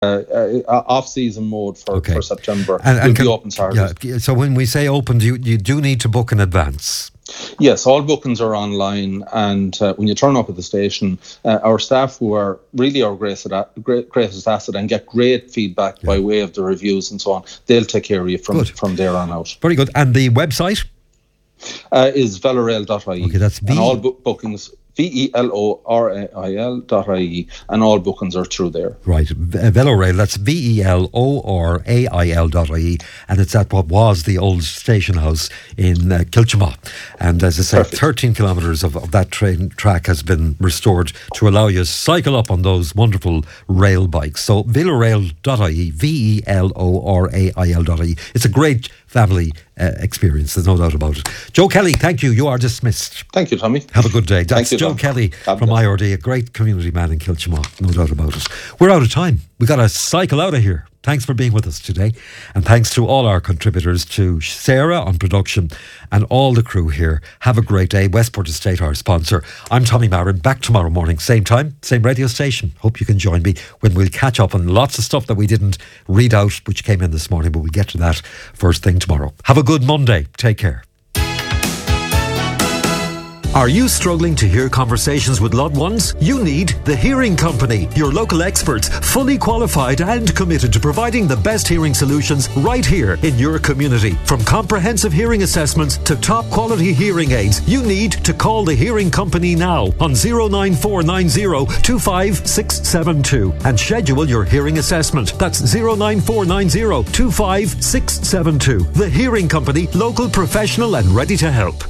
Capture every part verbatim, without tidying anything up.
Uh, uh, off-season mode for, okay. for September. And, and will can, be open Saturdays. Yeah, so when we say open, you, you do need to book in advance? Yes, all bookings are online, and uh, when you turn up at the station, uh, our staff, who are really our greatest, greatest asset and get great feedback yeah. by way of the reviews and so on, they'll take care of you from, from there on out. Very good. And the website? Uh, is velorail dot I E. Okay, that's V. And all bu- bookings... V E L O R A I L dot I E, and all bookings are through there. Right, Velorail, that's V E L O R A I L dot I E, and it's at what was the old station house in uh, Kilchima. And as I say, Perfect. thirteen kilometres of, of that train track has been restored to allow you to cycle up on those wonderful rail bikes. So velorail dot I E, V E L O R A I L dot I E. It's a great family uh, experience, there's no doubt about it. Joe Kelly, thank you. You are dismissed. Thank you, Tommy. Have a good day. That's Thank you, Joe Tom. Kelly God from bless. I R D, a great community man in Kilchima, no doubt about it. We're out of time. We got to cycle out of here. Thanks for being with us today. And thanks to all our contributors, to Sarah on production and all the crew here. Have a great day. Westport Estate, our sponsor. I'm Tommy Marin, back tomorrow morning, same time, same radio station. Hope you can join me when we'll catch up on lots of stuff that we didn't read out, which came in this morning, but we'll get to that first thing tomorrow. Have a good Monday. Take care. Are you struggling to hear conversations with loved ones? You need The Hearing Company, your local experts, fully qualified and committed to providing the best hearing solutions right here in your community. From comprehensive hearing assessments to top quality hearing aids, you need to call The Hearing Company now on zero nine four nine zero two five six seven two and schedule your hearing assessment. That's zero nine four nine zero two five six seven two. The Hearing Company, local, professional and ready to help.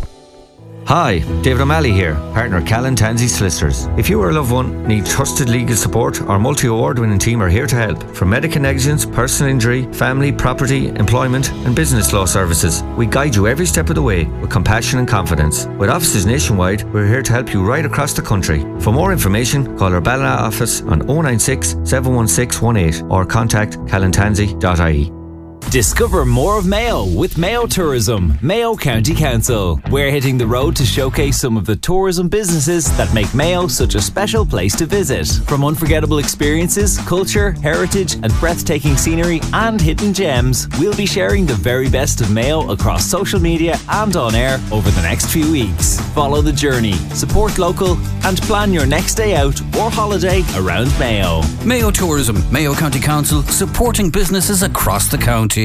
Hi, David O'Malley here, partner Callan Tansey Solicitors. If you or a loved one need trusted legal support, our multi-award winning team are here to help. From medical negligence, personal injury, family, property, employment and business law services, we guide you every step of the way with compassion and confidence. With offices nationwide, we're here to help you right across the country. For more information, call our Ballina office on oh nine six, seven one six one eight or contact callan tansey dot I E. Discover more of Mayo with Mayo Tourism, Mayo County Council. We're hitting the road to showcase some of the tourism businesses that make Mayo such a special place to visit. From unforgettable experiences, culture, heritage and breathtaking scenery and hidden gems, we'll be sharing the very best of Mayo across social media and on air over the next few weeks. Follow the journey, support local and plan your next day out or holiday around Mayo. Mayo Tourism, Mayo County Council, supporting businesses across the county.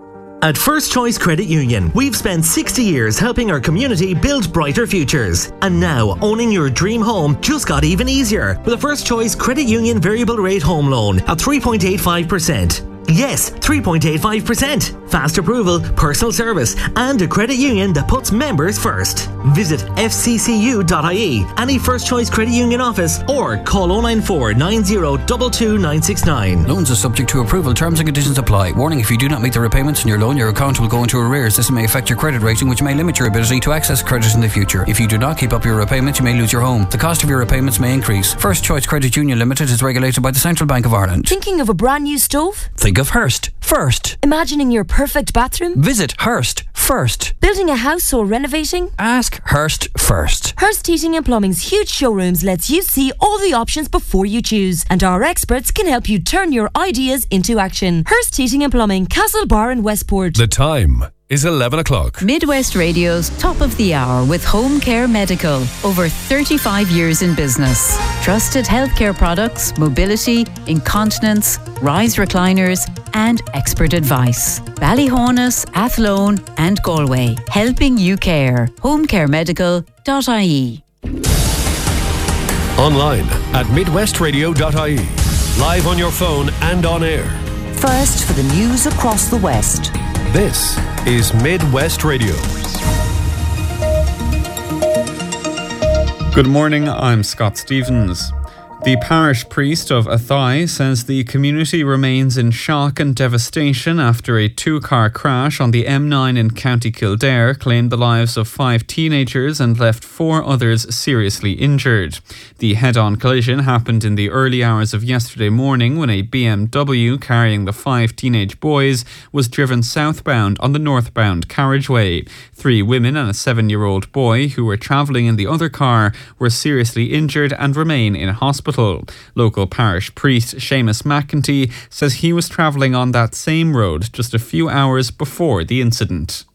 At First Choice Credit Union, we've spent sixty years helping our community build brighter futures. And now, owning your dream home just got even easier with a First Choice Credit Union variable rate home loan at three point eight five percent. Yes, three point eight five percent. Fast approval, personal service, and a credit union that puts members first. Visit f c c u dot I E, any First Choice Credit Union office, or call oh nine four nine zero two two nine six nine. Loans are subject to approval. Terms and conditions apply. Warning: if you do not meet the repayments on your loan, your account will go into arrears. This may affect your credit rating, which may limit your ability to access credit in the future. If you do not keep up your repayments, you may lose your home. The cost of your repayments may increase. First Choice Credit Union Limited is regulated by the Central Bank of Ireland. Thinking of a brand new stove? Think of Hearst first. Imagining your perfect bathroom? Visit Hearst first. Building a house or renovating? Ask Hearst first. Hearst Heating and Plumbing's huge showrooms lets you see all the options before you choose, and our experts can help you turn your ideas into action. Hearst Heating and Plumbing, Castlebar in Westport. The time is eleven o'clock. Midwest Radio's Top of the Hour with Home Care Medical. Over thirty-five years in business. Trusted healthcare products, mobility, incontinence, rise recliners and expert advice. Ballyhonus, Athlone and Galway. Helping you care. home care medical dot I E. Online at midwest radio dot I E. Live on your phone and on air. First for the news across the West. This is Midwest Radio. Good morning, I'm Scott Stevens. The parish priest of Athy says the community remains in shock and devastation after a two-car crash on the M nine in County Kildare claimed the lives of five teenagers and left four others seriously injured. The head-on collision happened in the early hours of yesterday morning when a B M W carrying the five teenage boys was driven southbound on the northbound carriageway. Three women and a seven-year-old boy who were travelling in the other car were seriously injured and remain in hospital hospital. Local parish priest Seamus McEntee says he was travelling on that same road just a few hours before the incident.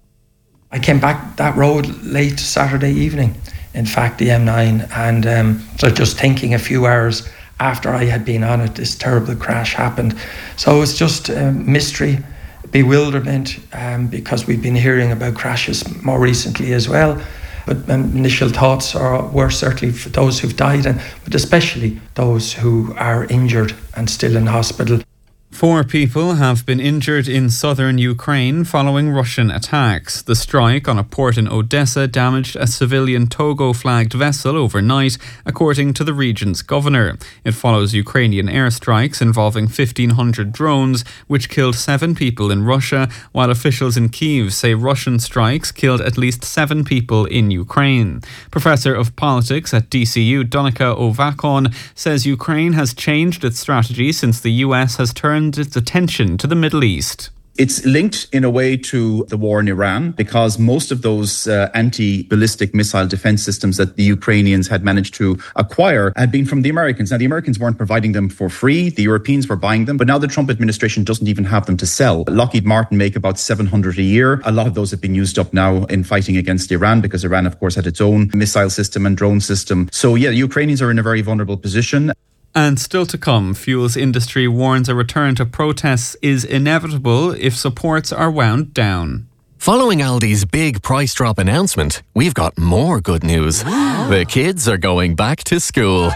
I came back that road late Saturday evening, in fact, the M nine, and um, so just thinking a few hours after I had been on it, this terrible crash happened. So it was just um, mystery, bewilderment, um, because we've been hearing about crashes more recently as well. But um, initial thoughts are, were certainly for those who've died, and but especially those who are injured and still in hospital. Four people have been injured in southern Ukraine following Russian attacks. The strike on a port in Odessa damaged a civilian Togo-flagged vessel overnight, according to the region's governor. It follows Ukrainian airstrikes involving fifteen hundred drones, which killed seven people in Russia, while officials in Kyiv say Russian strikes killed at least seven people in Ukraine. Professor of Politics at D C U, Donica Ovakon, says Ukraine has changed its strategy since the U S has turned its attention to the Middle East. It's linked in a way to the war in Iran because most of those uh, anti-ballistic missile defense systems that the Ukrainians had managed to acquire had been from the Americans. Now, the Americans weren't providing them for free. The Europeans were buying them. But now the Trump administration doesn't even have them to sell. Lockheed Martin make about seven hundred a year. A lot of those have been used up now in fighting against Iran because Iran, of course, had its own missile system and drone system. So, yeah, the Ukrainians are in a very vulnerable position. And still to come, fuels industry warns a return to protests is inevitable if supports are wound down. Following Aldi's big price drop announcement, we've got more good news. The kids are going back to school.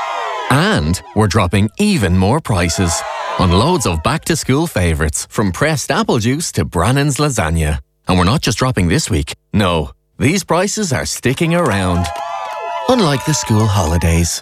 And we're dropping even more prices on loads of back-to-school favourites, from pressed apple juice to Brannan's lasagna. And we're not just dropping this week. No, these prices are sticking around. Unlike the school holidays.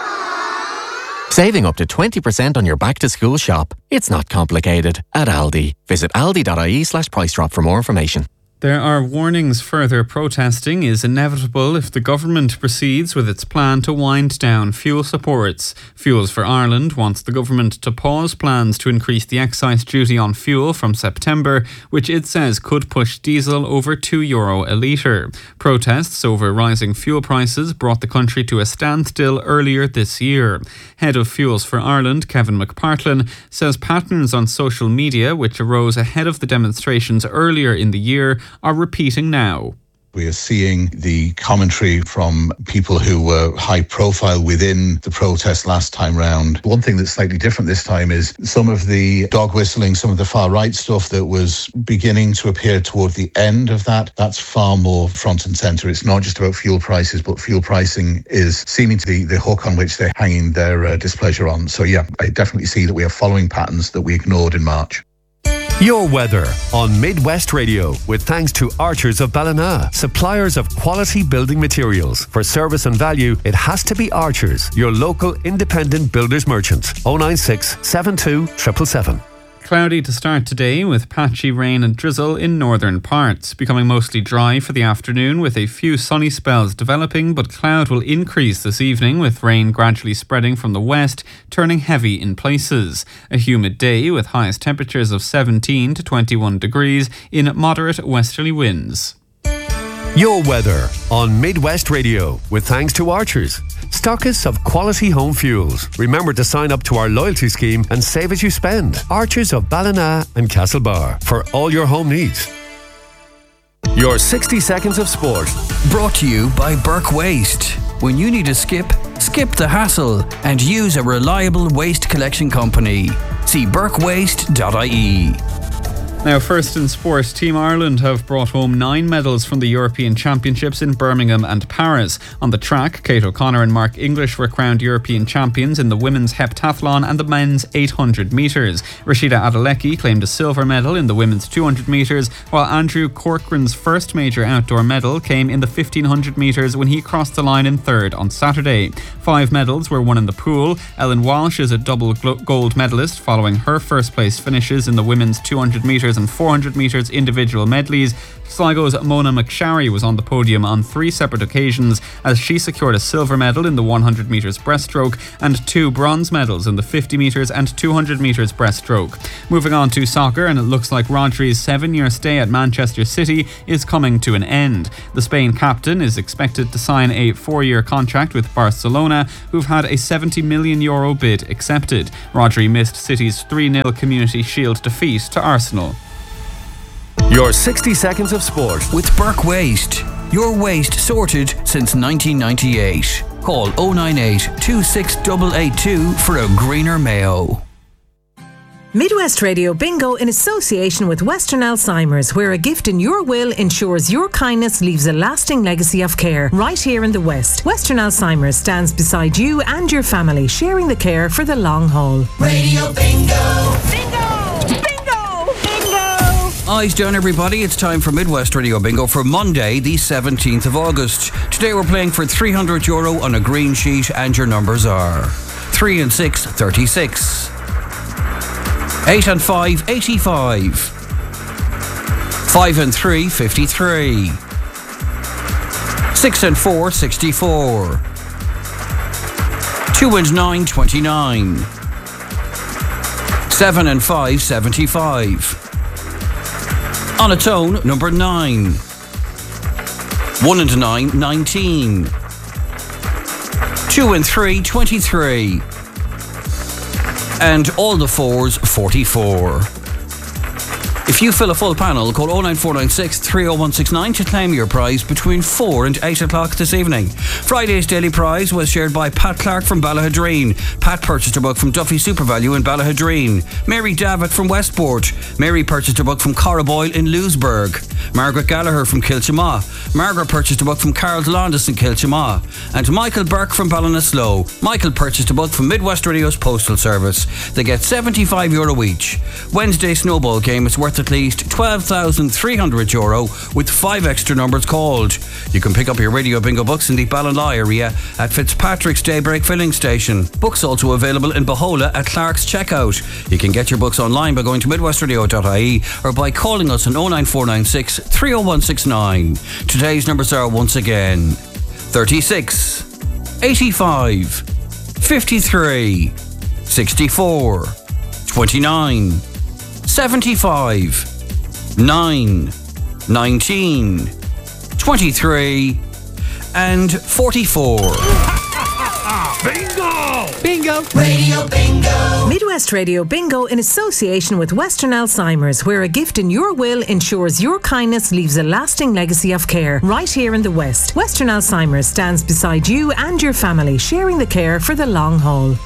Saving up to twenty percent on your back-to-school shop. It's not complicated at Aldi. Visit aldi.ie slash price drop for more information. There are warnings further protesting is inevitable if the government proceeds with its plan to wind down fuel supports. Fuels for Ireland wants the government to pause plans to increase the excise duty on fuel from September, which it says could push diesel over two euro a litre. Protests over rising fuel prices brought the country to a standstill earlier this year. Head of Fuels for Ireland, Kevin McPartlin, says patterns on social media, which arose ahead of the demonstrations earlier in the year, are repeating now. We are seeing the commentary from people who were high profile within the protest last time round. One thing that's slightly different this time is some of the dog whistling, some of the far right stuff that was beginning to appear toward the end of that, that's far more front and centre. It's not just about fuel prices, but fuel pricing is seeming to be the hook on which they're hanging their uh, displeasure on. So yeah, I definitely see that we are following patterns that we ignored in March. Your weather on Midwest Radio, with thanks to Archers of Ballina, suppliers of quality building materials. For service and value, it has to be Archers, your local independent builders merchant. oh nine six, seven two, seven seven seven. Cloudy to start today with patchy rain and drizzle in northern parts, becoming mostly dry for the afternoon with a few sunny spells developing, but cloud will increase this evening with rain gradually spreading from the west, turning heavy in places. A humid day with highest temperatures of seventeen to twenty-one degrees in moderate westerly winds. Your weather on Midwest Radio, with thanks to Archers, stockists of quality home fuels. Remember to sign up to our loyalty scheme and save as you spend. Archers of Ballina and Castlebar, for all your home needs. Your sixty seconds of sport. Brought to you by Burke Waste. When you need a skip, skip the hassle and use a reliable waste collection company. See burke waste dot I E. Now, first in sport, Team Ireland have brought home nine medals from the European Championships in Birmingham and Paris. On the track, Kate O'Connor and Mark English were crowned European champions in the women's heptathlon and the men's eight hundred metres. Rashida Adelecki claimed a silver medal in the women's two hundred metres, while Andrew Corcoran's first major outdoor medal came in the fifteen hundred metres when he crossed the line in third on Saturday. Five medals were won in the pool. Ellen Walsh is a double gold medalist following her first place finishes in the women's two hundred metres metres and four hundred metres individual medleys. Sligo's Mona McSharry was on the podium on three separate occasions as she secured a silver medal in the one hundred metres breaststroke and two bronze medals in the fifty metres and two hundred metres breaststroke. Moving on to soccer, and it looks like Rodri's seven-year stay at Manchester City is coming to an end. The Spain captain is expected to sign a four-year contract with Barcelona, who've had a seventy million euro bid accepted. Rodri missed City's three nil Community Shield defeat to Arsenal. Your sixty seconds of sport with Burke Waste. Your waste sorted since nineteen ninety-eight. Call oh nine eight, two six eight eight two for a greener Mayo. Midwest Radio Bingo in association with Western Alzheimer's, where a gift in your will ensures your kindness leaves a lasting legacy of care right here in the West. Western Alzheimer's stands beside you and your family, sharing the care for the long haul. Radio Bingo! Bingo! Bingo! Bingo! Eyes down, everybody. It's time for Midwest Radio Bingo for Monday, the seventeenth of August. Today we're playing for three hundred euro on a green sheet, and your numbers are three and six, thirty-six. eight and five, eighty-five. five and three, fifty-three. six and four, sixty-four. two and nine, twenty-nine. seven and five, seventy-five. On its own, number nine. one and nine, nineteen. two and three, twenty-three. And all the fours, forty-four. If you fill a full panel, call oh nine four nine six, three oh one six nine to claim your prize between four and eight o'clock this evening. Friday's daily prize was shared by Pat Clark from Ballahadreen. Pat purchased a book from Duffy Supervalue in Ballahadreen. Mary Davitt from Westport. Mary purchased a book from Corraboyle in Lewisburg. Margaret Gallagher from Kilchamaugh. Margaret purchased a book from Carol Delandis in Kilchamaugh. And Michael Burke from Ballinasloe. Michael purchased a book from Midwest Radio's Postal Service. They get seventy-five euro each. Wednesday snowball game is worth at least twelve thousand three hundred euro with five extra numbers called. You can pick up your Radio Bingo books in the Ballinlaw area at Fitzpatrick's Daybreak Filling Station. Books also available in Bohola at Clark's Checkout. You can get your books online by going to midwestradio dot I E or by calling us on oh nine four nine six, three oh one six nine. Today's numbers are once again thirty-six, eighty-five, fifty-three, sixty-four, twenty-nine, seventy-five, nine, nineteen, twenty-three, and forty-four. Bingo! Bingo! Radio Bingo! Midwest Radio Bingo in association with Western Alzheimer's, where a gift in your will ensures your kindness leaves a lasting legacy of care right here in the West. Western Alzheimer's stands beside you and your family, sharing the care for the long haul.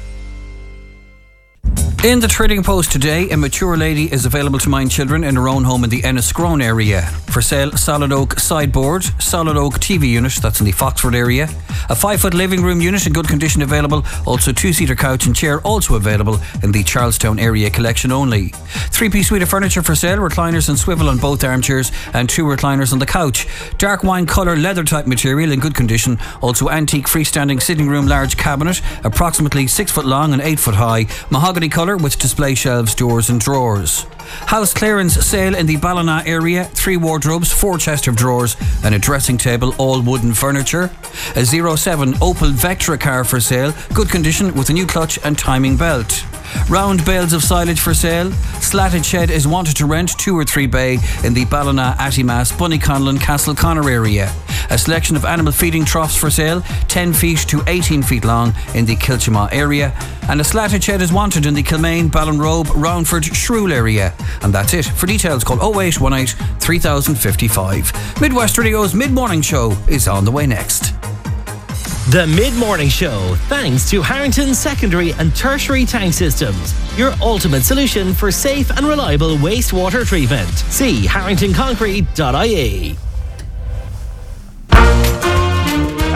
In the Trading Post today, a mature lady is available to mind children in her own home in the Enniscrone area. For sale, solid oak sideboard, solid oak T V unit, that's in the Foxford area. A five foot living room unit in good condition available. Also two-seater couch and chair also available in the Charlestown area collection only. Three-piece suite of furniture for sale, recliners and swivel on both armchairs and two recliners on the couch. Dark wine colour leather type material in good condition. Also antique freestanding sitting room large cabinet, approximately six foot long and eight foot high. Mahogany colour with display shelves, doors and drawers. House clearance sale in the Ballina area. Three wardrobes, four chest of drawers and a dressing table, all wooden furniture. A zero seven Opel Vectra car for sale, good condition with a new clutch and timing belt. Round bales of silage for sale. Slatted shed is wanted to rent, two or three bay in the Ballina, Attimas, Bunnyconlon, Castleconnor area. A selection of animal feeding troughs for sale, ten feet to eighteen feet long in the Kilchamaugh area. And a slatted shed is wanted in the Kilmaine, Ballinrobe, Roundford, Shrule area. And that's it. For details, call oh eight one eight, three thousand fifty-five. Midwest Radio's mid-morning show is on the way next. The Mid-Morning Show, thanks to Harrington Secondary and Tertiary Tank Systems, your ultimate solution for safe and reliable wastewater treatment. See harrington concrete dot I E.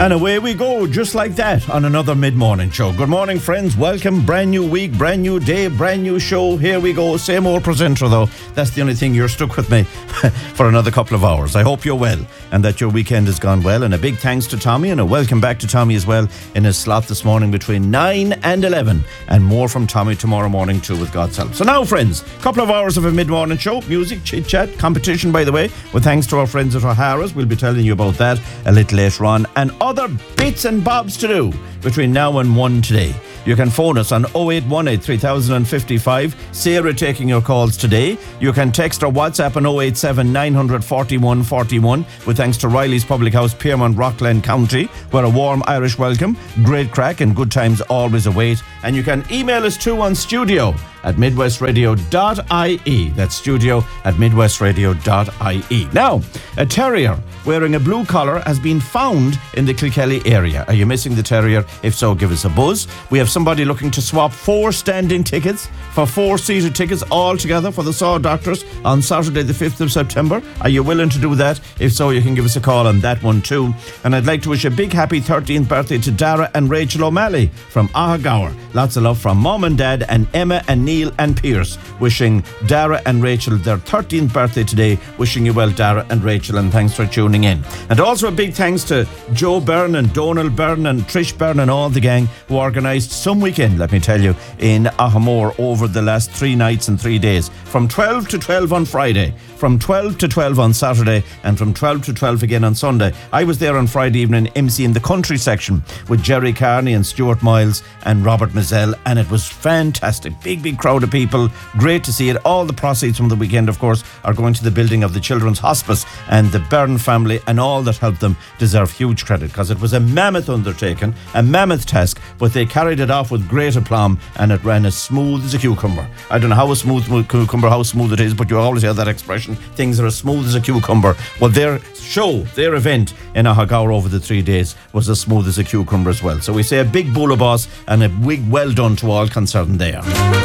And away we go, just like that, on another mid-morning show. Good morning, friends. Welcome. Brand new week, brand new day, brand new show. Here we go. Same old presenter, though. That's the only thing. You're stuck with me for another couple of hours. I hope you're well and that your weekend has gone well. And a big thanks to Tommy, and a welcome back to Tommy as well in his slot this morning between nine and eleven. And more from Tommy tomorrow morning too, with God's help. So now, friends, a couple of hours of a mid-morning show. Music, chit-chat, competition, by the way, with thanks to our friends at O'Hara's. We'll be telling you about that a little later on. And other bits and bobs to do between now and one today. You can phone us on oh eight one eight, three thousand fifty-five. Sarah taking your calls today. You can text or WhatsApp on oh eight seven, nine hundred, forty-one forty-one, with thanks to Riley's Public House, Piermont, Rockland County, where a warm Irish welcome, great crack and good times always await. And you can email us too on studio at midwestradio dot I E. That's studio at midwestradio dot I E. Now, a terrier wearing a blue collar has been found in the Kilkelly area. Are you missing the terrier? If so, give us a buzz. We have somebody looking to swap four standing tickets for four seated tickets all together for the Saw Doctors on Saturday the fifth of September. Are you willing to do that? If so, you can give us a call on that one too. And I'd like to wish a big happy thirteenth birthday to Dara and Rachel O'Malley from Ahagower. Lots of love from Mom and Dad and Emma and Neil and Pierce. Wishing Dara and Rachel their thirteenth birthday today. Wishing you well, Dara and Rachel, and thanks for tuning in. And also a big thanks to Joe Byrne and Donald Byrne and Trish Byrne and all the gang who organised some weekend, let me tell you, in Ahamore over the last three nights and three days. From twelve to twelve on Friday, from twelve to twelve on Saturday, and from twelve to twelve again on Sunday. I was there on Friday evening emceeing the country section with Jerry Carney and Stuart Miles and Robert Mazzell, and it was fantastic. Big, big crowd of people. Great to see it. All the proceeds from the weekend, of course, are going to the building of the Children's Hospice, and the Byrne family and all that helped them deserve huge credit, because it was a mammoth undertaking, a mammoth task, but they carried it off with great aplomb, and it ran as smooth as a cucumber. I don't know how a smooth cucumber, how smooth it is, but you always hear that expression, things are as smooth as a cucumber. Well, their show, their event in Ahagower over the three days was as smooth as a cucumber as well. So we say a big bula boss and a big well done to all concerned there.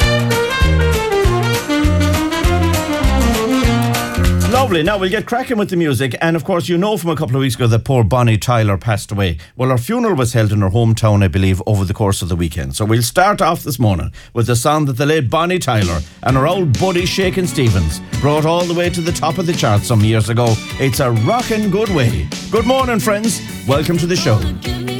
Lovely. Now we'll get cracking with the music. And of course, you know from a couple of weeks ago that poor Bonnie Tyler passed away. Well, her funeral was held in her hometown, I believe, over the course of the weekend. So we'll start off this morning with the song that the late Bonnie Tyler and her old buddy Shakin' Stevens brought all the way to the top of the charts some years ago. It's a rockin' good way. Good morning, friends. Welcome to the show.